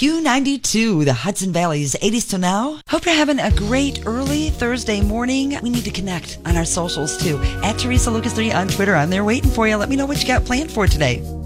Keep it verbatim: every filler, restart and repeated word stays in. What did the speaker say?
Q ninety-two, the Hudson Valley's eighties to now. Hope you're having a great early Thursday morning. We need to connect on our socials too. At Teresa Lucas three on Twitter. I'm there waiting for you. Let me know what you got planned for today.